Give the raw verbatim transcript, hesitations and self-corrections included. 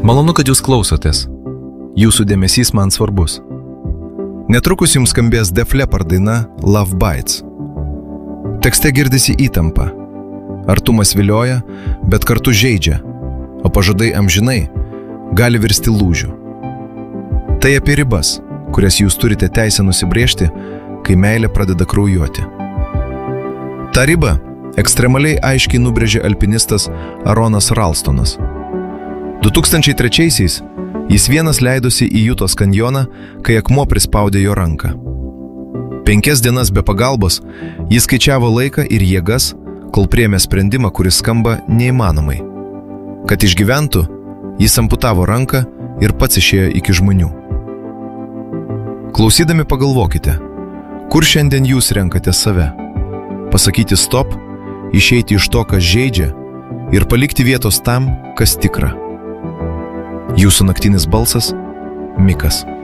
Malonu, kad jūs klausotės. Jūsų dėmesys man svarbus. Netrukus jums skambės Def Leppard daina Love Bites. Tekste girdisi įtampa. Artumas vilioja, bet kartu žeidžia, o pažadai amžinai gali virsti lūžiu. Tai apie ribas, kurias jūs turite teisę nusibrėžti, kai meilė pradeda kraujuoti. Ta riba ekstremaliai aiškiai nubrėžė alpinistas Aronas Ralstonas. du tūkstančiai trečiaisiais jis vienas leidosi į Jutos kanjoną, kai akmuo prispaudė jo ranką. Penkias dienas be pagalbos jis skaičiavo laiką ir jėgas, kol priėmė sprendimą, kuris skamba neįmanomai. Kad išgyventų, jis amputavo ranką ir pats išėjo iki žmonių. Klausydami pagalvokite, kur šiandien jūs renkate save? Pasakyti stop, išeiti iš to, kas žeidžia, ir palikti vietos tam, kas tikra. Jūsų naktinis balsas – Mikas.